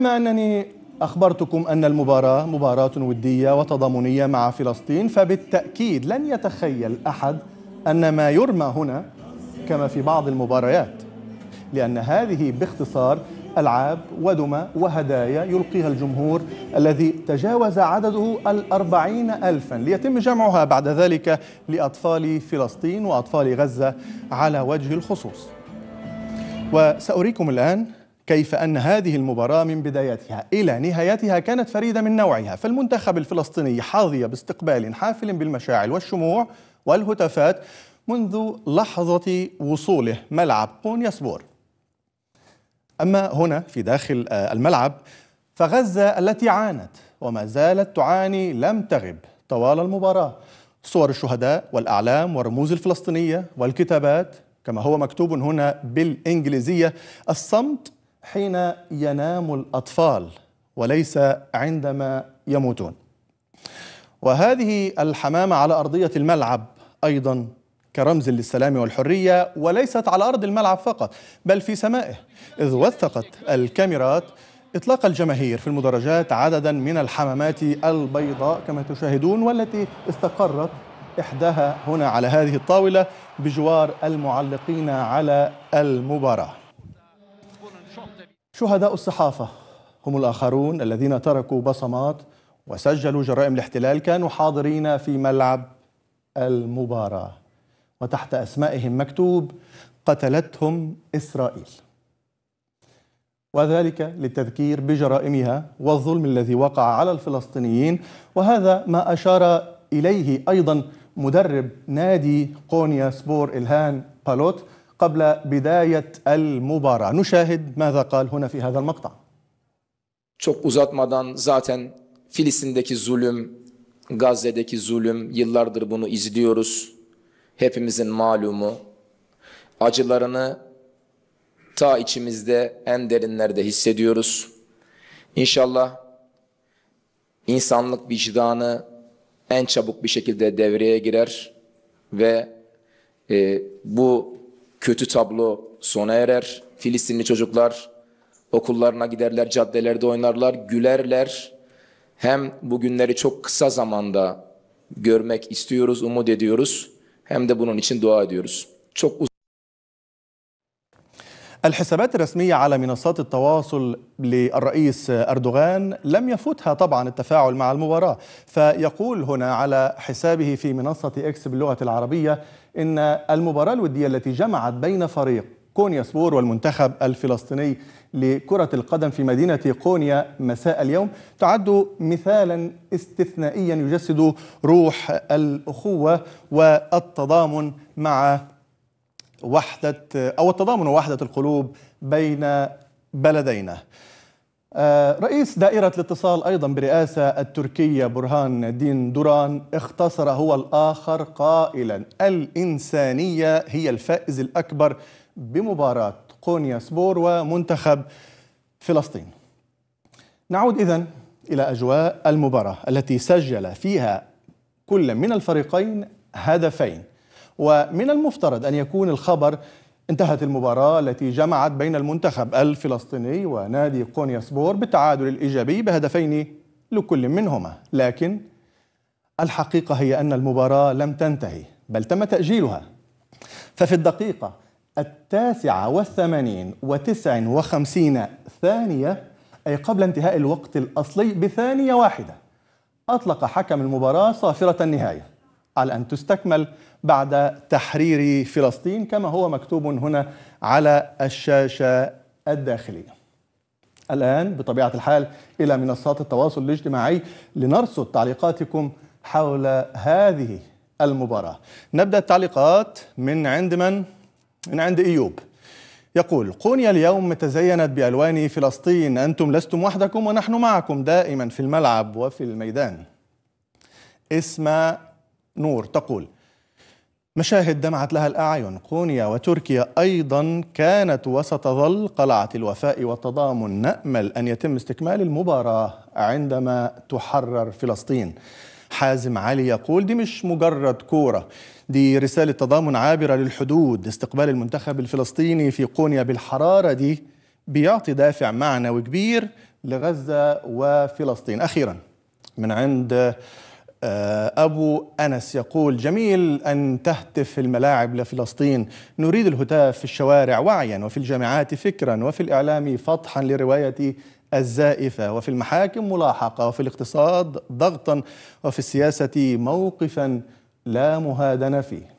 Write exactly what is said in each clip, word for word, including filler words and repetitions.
بما أنني أخبرتكم أن المباراة مباراة ودية وتضامنية مع فلسطين، فبالتأكيد لن يتخيل أحد أن ما يرمى هنا كما في بعض المباريات، لأن هذه باختصار ألعاب ودمى وهدايا يلقيها الجمهور الذي تجاوز عدده الأربعين ألفا ليتم جمعها بعد ذلك لأطفال فلسطين وأطفال غزة على وجه الخصوص. وسأريكم الآن كيف أن هذه المباراة من بدايتها إلى نهايتها كانت فريدة من نوعها، فالمنتخب الفلسطيني حظي باستقبال حافل بالمشاعل والشموع والهتافات منذ لحظة وصوله ملعب قونيا سبور. أما هنا في داخل الملعب فغزة التي عانت وما زالت تعاني لم تغب طوال المباراة. صور الشهداء والأعلام والرموز الفلسطينية والكتابات كما هو مكتوب هنا بالإنجليزية: الصمت حين ينام الأطفال وليس عندما يموتون. وهذه الحمامة على أرضية الملعب أيضا كرمز للسلام والحرية، وليست على أرض الملعب فقط بل في سمائه، إذ وثقت الكاميرات إطلاق الجماهير في المدرجات عددا من الحمامات البيضاء كما تشاهدون، والتي استقرت إحداها هنا على هذه الطاولة بجوار المعلقين على المباراة. شهداء الصحافة هم الآخرون الذين تركوا بصمات وسجلوا جرائم الاحتلال، كانوا حاضرين في ملعب المباراة وتحت أسمائهم مكتوب: قتلتهم إسرائيل، وذلك للتذكير بجرائمها والظلم الذي وقع على الفلسطينيين. وهذا ما أشار إليه أيضا مدرب نادي قونيا سبور إلهان بالوت قبل بداية المباراة. نشاهد ماذا قال هنا في هذا المقطع. Çok uzatmadan zaten Filistin'deki zulüm, Gazze'deki zulüm, yıllardır bunu izliyoruz. Hepimizin malumu. Acılarını ta içimizde, en derinlerde hissediyoruz. İnşallah insanlık vicdanı en çabuk bir şekilde devreye girer ve e, bu kötü tablo sona erer. Filistinli çocuklar okullarına giderler, caddelerde oynarlar, gülerler. Hem bu günleri çok kısa zamanda görmek istiyoruz, umut ediyoruz. Hem de bunun için dua ediyoruz. Çok uzun. الحسابات الرسمية على منصات التواصل للرئيس أردوغان لم يفوتها طبعا التفاعل مع المباراة، فيقول هنا على حسابه في منصة إكس باللغة العربية إن المباراة الودية التي جمعت بين فريق قونيا سبور والمنتخب الفلسطيني لكرة القدم في مدينة قونيا مساء اليوم تعد مثالا استثنائيا يجسد روح الأخوة والتضامن مع وحدة أو التضامن ووحدة القلوب بين بلدينا. رئيس دائرة الاتصال أيضا برئاسة التركية برهان الدين دوران اختصر هو الآخر قائلا: الإنسانية هي الفائز الأكبر بمباراة قونيا سبور ومنتخب فلسطين. نعود إذن إلى أجواء المباراة التي سجل فيها كل من الفريقين هدفين، ومن المفترض أن يكون الخبر: انتهت المباراة التي جمعت بين المنتخب الفلسطيني ونادي قونيا سبور بالتعادل الإيجابي بهدفين لكل منهما. لكن الحقيقة هي أن المباراة لم تنتهي بل تم تأجيلها، ففي الدقيقة التاسعة والثمانين وتسع وخمسين ثانية، أي قبل انتهاء الوقت الأصلي بثانية واحدة، أطلق حكم المباراة صافرة النهاية على أن تستكمل بعد تحرير فلسطين كما هو مكتوب هنا على الشاشة الداخلية. الآن بطبيعة الحال إلى منصات التواصل الاجتماعي لنرصد تعليقاتكم حول هذه المباراة. نبدأ التعليقات من عند من؟ من عند إيوب. يقول: قونيا اليوم تزينت بألوان فلسطين، أنتم لستم وحدكم ونحن معكم دائما في الملعب وفي الميدان. اسماء نور تقول: مشاهد دمعت لها الأعين، قونيا وتركيا أيضا كانت وستظل قلعة الوفاء والتضامن، نأمل أن يتم استكمال المباراة عندما تحرر فلسطين. حازم علي يقول: دي مش مجرد كورة، دي رسالة تضامن عابرة للحدود. استقبال المنتخب الفلسطيني في قونيا بالحرارة دي بيعطي دافع معنوي كبير لغزة وفلسطين. أخيرا من عند أبو أنس يقول: جميل أن تهتف الملاعب لفلسطين، نريد الهتاف في الشوارع وعيا، وفي الجامعات فكرا، وفي الإعلام فضحا لرواية الزائفة، وفي المحاكم ملاحقة، وفي الاقتصاد ضغطا، وفي السياسة موقفا لا مهادن فيه.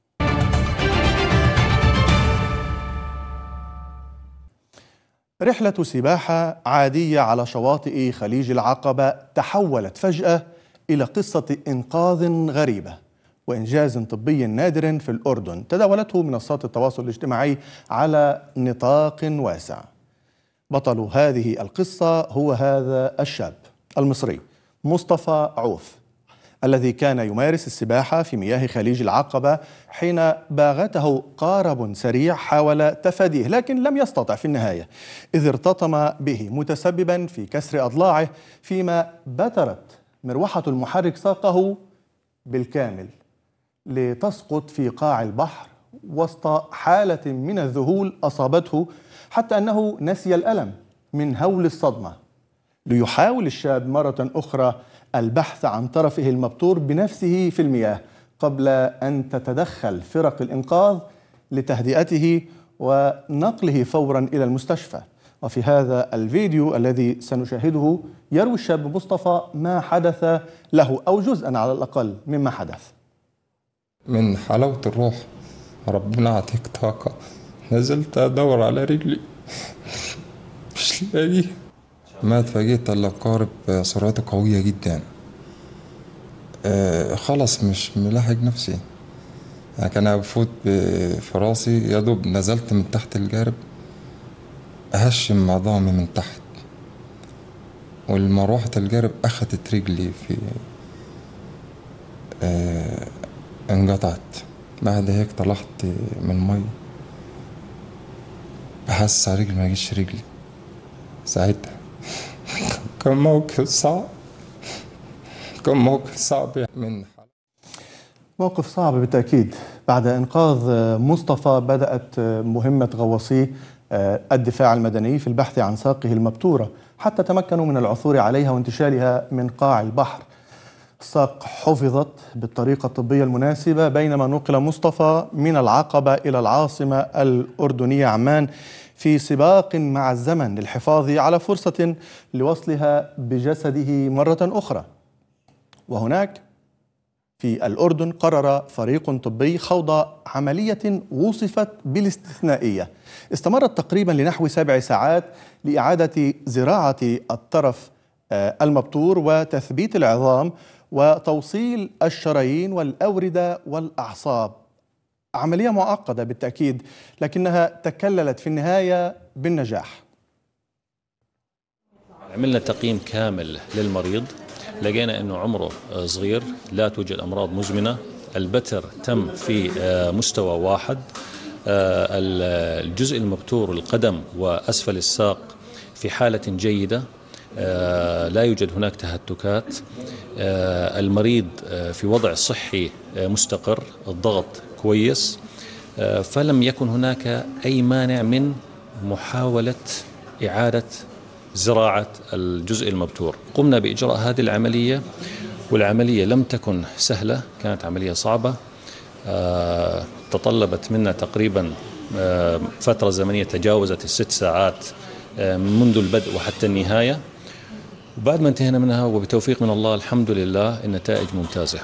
رحلة سباحة عادية على شواطئ خليج العقبة تحولت فجأة إلى قصة إنقاذ غريبة وإنجاز طبي نادر في الأردن تداولته منصات التواصل الاجتماعي على نطاق واسع. بطل هذه القصة هو هذا الشاب المصري مصطفى عوف، الذي كان يمارس السباحة في مياه خليج العقبة حين باغته قارب سريع حاول تفاديه، لكن لم يستطع في النهاية، إذ ارتطم به متسببا في كسر أضلاعه، فيما بترت مروحة المحرك ساقه بالكامل لتسقط في قاع البحر وسط حالة من الذهول أصابته، حتى أنه نسي الألم من هول الصدمة. ليحاول الشاب مرة أخرى البحث عن طرفه المبتور بنفسه في المياه قبل أن تتدخل فرق الإنقاذ لتهدئته ونقله فورا إلى المستشفى. وفي هذا الفيديو الذي سنشاهده يروي الشاب مصطفى ما حدث له، أو جزءا على الأقل مما حدث. من حلاوة الروح، ربنا عطيك طاقة، نزلت أدور على رجلي مش لاقي. ما اتفاجئت إلا القارب سرعته قوية جدا، آه خلص مش ملاحق نفسي، يعني كان بفوت في راسي، يا دوب نزلت من تحت الجارب هشم عظامي من تحت، والمروحة الجارب أخدت رجلي في آه انقطعت. بعد هيك طلعت من المي بحس على رجلي ما جيش رجلي. ساعتها كان موقف صعب، كان موقف صعب من موقف صعب بالتأكيد. بعد إنقاذ مصطفى بدأت مهمة غواصي الدفاع المدني في البحث عن ساقه المبتورة حتى تمكنوا من العثور عليها وانتشالها من قاع البحر. الساق حفظت بالطريقة الطبية المناسبة بينما نقل مصطفى من العقبة إلى العاصمة الأردنية عمان في سباق مع الزمن للحفاظ على فرصة لوصلها بجسده مرة أخرى. وهناك في الأردن قرر فريق طبي خوض عملية وصفت بالاستثنائية استمرت تقريبا لنحو سبع ساعات لإعادة زراعة الطرف المبتور وتثبيت العظام وتوصيل الشرايين والأوردة والأعصاب. عملية معقدة بالتأكيد، لكنها تكللت في النهاية بالنجاح. عملنا تقييم كامل للمريض، لقينا أنه عمره صغير، لا توجد أمراض مزمنة، البتر تم في مستوى واحد، الجزء المبتور القدم وأسفل الساق في حالة جيدة، لا يوجد هناك تهتكات، المريض في وضع صحي مستقر، الضغط كويس، فلم يكن هناك أي مانع من محاولة إعادة زراعة الجزء المبتور. قمنا بإجراء هذه العملية، والعملية لم تكن سهلة، كانت عملية صعبة، تطلبت منا تقريبا فترة زمنية تجاوزت الست ساعات منذ البدء وحتى النهاية. وبعد ما انتهينا منها وبتوفيق من الله الحمد لله النتائج ممتازة.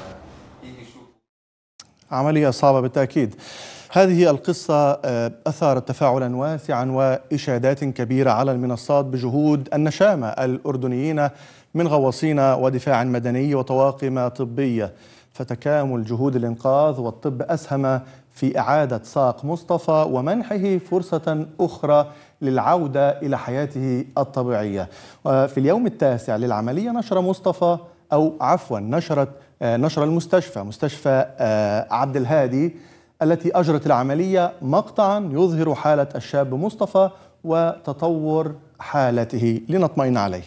عملية صعبة بالتأكيد. هذه القصة أثارت تفاعلا واسعا وإشادات كبيرة على المنصات بجهود النشامة الأردنيين من غواصين ودفاع مدني وطواقم طبية، فتكامل جهود الإنقاذ والطب أسهم في إعادة ساق مصطفى ومنحه فرصة أخرى للعودة إلى حياته الطبيعية. وفي اليوم التاسع للعملية نشر مصطفى أو عفوا نشرت نشر المستشفى مستشفى عبد الهادي التي أجرت العملية مقطعا يظهر حالة الشاب مصطفى وتطور حالته لنطمئن عليه.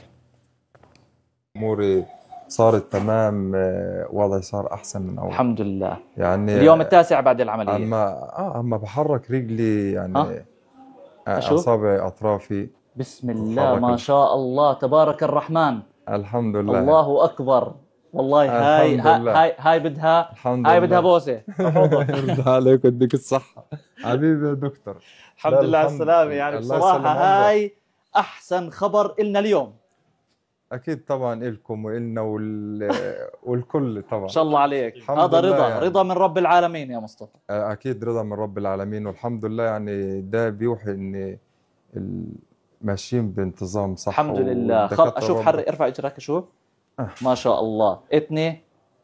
أموري صارت تمام، وضعي صار أحسن من أول الحمد لله. يعني اليوم التاسع بعد العملية أما آه أما بحرك رجلي يعني أه؟ أصابع أطرافي بسم الله ما شاء الله تبارك الرحمن. الحمد لله. الله اكبر. والله هاي هاي هاي, هاي بدها هاي بدها بوسه. يرضى عليك ويديك الصحه حبيبي يا دكتور. الحمد لله على السلامه. يعني بصراحه هاي احسن خبر إلنا اليوم. اكيد طبعا إلكم وإلنا وال... والكل طبعا. ما شاء الله عليك. هذا رضا يعني. رضا من رب العالمين يا مصطفى. اكيد رضا من رب العالمين، والحمد لله يعني ده بيوحي ان ماشيين بانتظام صح. الحمد لله. خل... اشوف حرك ارفع اجرك اشوف. أه. ما شاء الله. اثنين.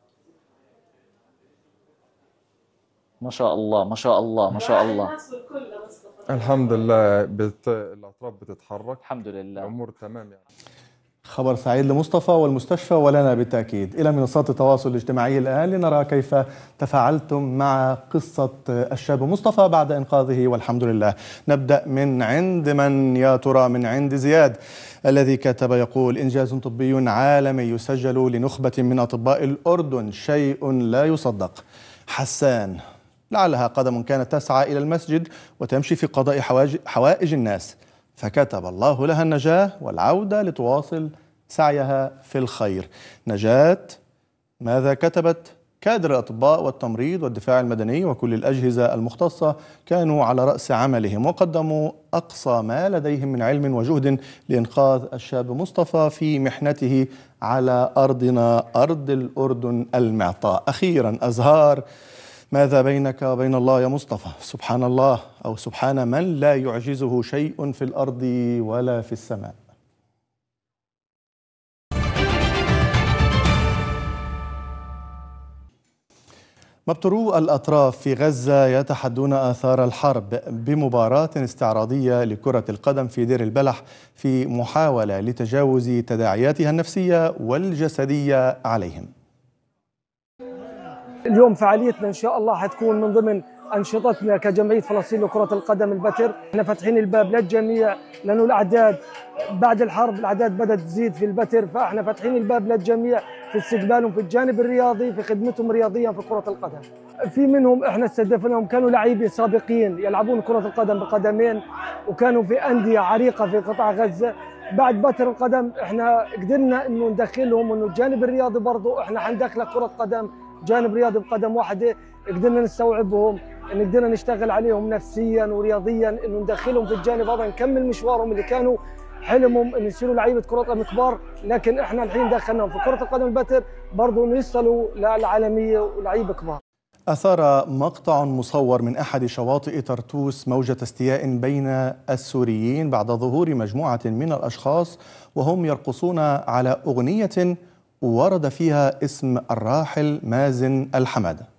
ما شاء الله ما شاء الله ما شاء الله. الحمد لله بت... الاطراف بتتحرك الحمد لله. الامور تمام يعني. خبر سعيد لمصطفى والمستشفى ولنا بالتأكيد. إلى منصات التواصل الاجتماعي الآن لنرى كيف تفاعلتم مع قصة الشاب مصطفى بعد إنقاذه والحمد لله. نبدأ من عند من يا ترى؟ من عند زياد الذي كتب يقول: إنجاز طبي عالمي يسجل لنخبة من أطباء الأردن، شيء لا يصدق. حسان: لعلها قدم كانت تسعى إلى المسجد وتمشي في قضاء حوائج الناس، فكتب الله لها النجاة والعودة لتواصل سعيها في الخير. نجاة ماذا كتبت؟ كادر الأطباء والتمريض والدفاع المدني وكل الأجهزة المختصة كانوا على رأس عملهم وقدموا أقصى ما لديهم من علم وجهد لإنقاذ الشاب مصطفى في محنته على أرضنا أرض الأردن المعطاء. أخيرا أزهار: ماذا بينك وبين الله يا مصطفى؟ سبحان الله، أو سبحان من لا يعجزه شيء في الأرض ولا في السماء. مبترو الأطراف في غزة يتحدون آثار الحرب بمباراة استعراضية لكرة القدم في دير البلح في محاولة لتجاوز تداعياتها النفسية والجسدية عليهم. اليوم فعاليتنا إن شاء الله حتكون من ضمن أنشطتنا كجمعية فلسطين لكرة القدم البتر. احنا فاتحين الباب للجميع لأنه الأعداد بعد الحرب الأعداد بدأت تزيد في البتر، فاحنا فاتحين الباب للجميع في استقبالهم في الجانب الرياضي، في خدمتهم رياضيا في كرة القدم. في منهم احنا استهدفناهم كانوا لاعبين سابقين يلعبون كرة القدم بقدمين وكانوا في أندية عريقة في قطاع غزة. بعد بتر القدم احنا قدرنا انه ندخلهم، انه الجانب الرياضي برضه احنا حندخل كرة قدم جانب رياضي بقدم واحدة، قدرنا نستوعبهم، إن قدرنا نشتغل عليهم نفسيا ورياضيا، انه ندخلهم في الجانب هذا نكمل مشوارهم اللي كانوا حلمهم ان يصيروا لعيبه كره قدم كبار، لكن احنا الحين دخلناهم في كره القدم البتر برضه يوصلوا للعالميه ولعيبه كبار. أثار مقطع مصور من أحد شواطئ طرطوس موجة استياء بين السوريين بعد ظهور مجموعة من الأشخاص وهم يرقصون على أغنية ورد فيها اسم الراحل مازن الحمادة.